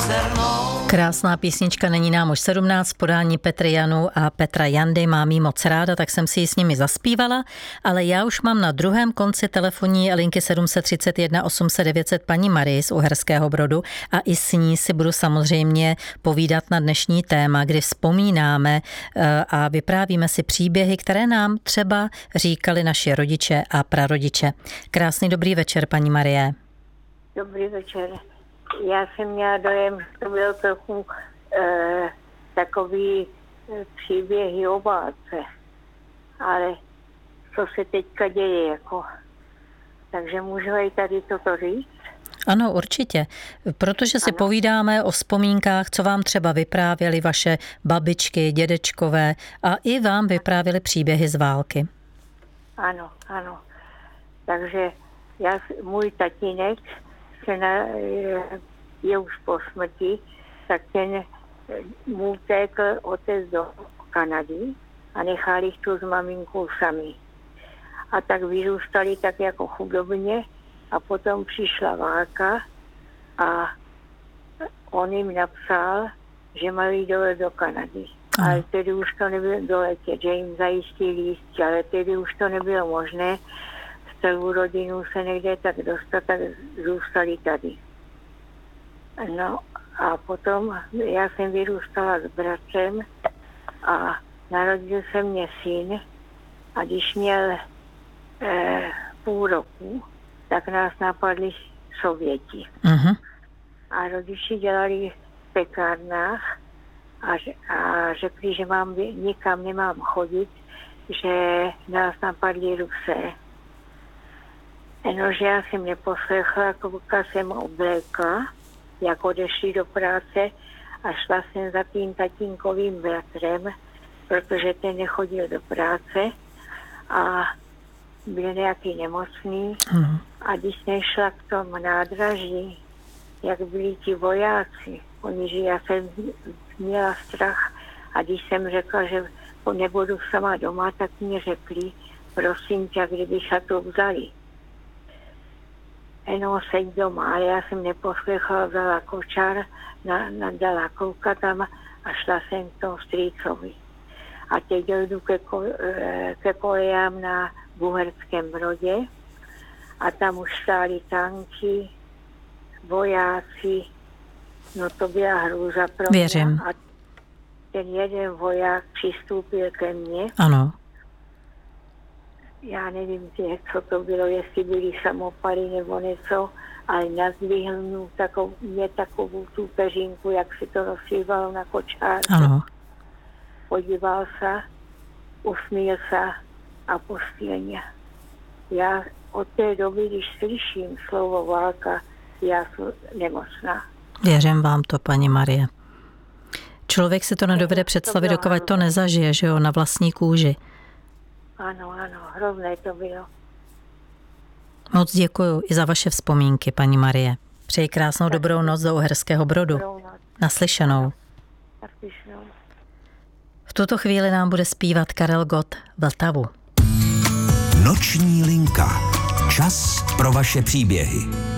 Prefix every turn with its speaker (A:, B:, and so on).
A: Krásná písnička, není nám už 17, podání Petry Janu a Petra Jandy, mám jí moc ráda, tak jsem si ji s nimi zaspívala, ale já už mám na druhém konci telefonní linky 731 800 900 paní Marii z Uherského Brodu a i s ní si budu samozřejmě povídat na dnešní téma, kdy vzpomínáme a vyprávíme si příběhy, které nám třeba říkali naši rodiče a prarodiče. Krásný dobrý večer, paní Marie.
B: Dobrý večer. Já jsem měla dojem, že to byl trochu takový příběhy o válce, ale co se teďka děje, jako. Takže můžu i tady toto říct?
A: Ano, určitě, protože si povídáme o vzpomínkách, co vám třeba vyprávěly vaše babičky, dědečkové a i vám vyprávěly příběhy z války.
B: Ano, ano. Takže můj tatínek je už po smrti, tak ten mu utekl otec do Kanady a nechali jich tu s maminkou sami. A tak vyrůstali tak jako chudobně a potom přišla válka a on jim napsal, že mají dolet do Kanady. Ale tedy už to nebylo doletět, že jim zajistili lístky, ale tedy už to nebylo možné. Celou rodinu se někde tak dostat, tak zůstali tady. No a potom já jsem vyrůstala s bratrem a narodil se mě syn a když měl půl roku, tak nás napadli Sověti. Uh-huh. A rodiči dělali v pekárnách a řekli, že nikam nemám chodit, že nás napadli Rusé. Jenomže já jsem neposlechla, kluka jsem oblékla, jak odešli do práce a šla jsem za tím tatínkovým bratrem, protože ten nechodil do práce a byl nějaký nemocný. A když jsem šla k tomu nádraží, jak byli ti vojáci, že já jsem měla strach a když jsem řekla, že nebudu sama doma, tak mi řekli, prosím tě, kdyby se to vzali. Jenom seď doma, ale já jsem neposlechla, vzala kočár, dala kluka tam a šla jsem k tomu strýcovi. A teď jdu ke kolejám na Uherském Brodě a tam už stály tanky, vojáci, no to byla hrůza pro mě.
A: Věřím.
B: A ten jeden voják přistoupil ke mně.
A: Ano.
B: Já nevím, co to bylo, jestli byly samopaly nebo něco, ale nazdvihl mě takovou tu peřinku, jak si to rozsývalo na kočárku.
A: Ano.
B: Podíval se, usmíl se a pustil mě. Já od té doby, když slyším slovo válka, já jsem nemocná.
A: Věřím vám to, paní Marie. Člověk si to nedovede představit, dokud to nezažije, že jo, na vlastní kůži.
B: Ano, hrozné to bylo.
A: Moc děkuju i za vaše vzpomínky, paní Marie. Přeji krásnou dobrou noc do Uherského Brodu. Naslyšenou. V tuto chvíli nám bude zpívat Karel Gott Vltavu.
C: Noční linka. Čas pro vaše příběhy.